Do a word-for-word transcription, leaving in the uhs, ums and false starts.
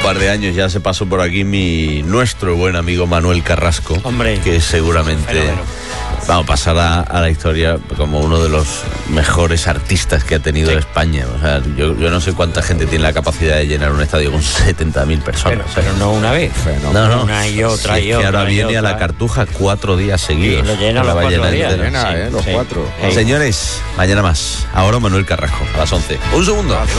par de años ya se pasó por aquí mi nuestro buen amigo Manuel Carrasco. Hombre, que seguramente fenómeno. vamos a pasar a, a la historia como uno de los mejores artistas que ha tenido Sí. España. O sea, yo, yo no sé cuánta gente tiene la capacidad de llenar un estadio con setenta mil personas. Pero, pero no una vez. no, no. Una y otra Si es y que otra. ahora y viene a la otra. Cartuja cuatro días seguidos. Sí, lo llena La los va cuatro llenar días. entera. Llena, Sí, ¿eh? Los sí. cuatro. Sí. Señores, mañana más. Ahora Manuel Carrasco, a las once. Un segundo.